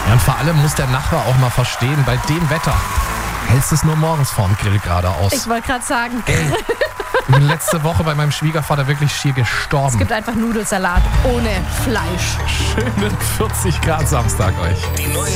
Ja, und vor allem muss der Nachbar auch mal verstehen, bei dem Wetter hältst du es nur morgens vorm Grill gerade aus. Ich wollte gerade sagen, Ich bin letzte Woche bei meinem Schwiegervater wirklich schier gestorben. es gibt einfach Nudelsalat ohne Fleisch. Schönen 40 Grad Samstag euch. Die neue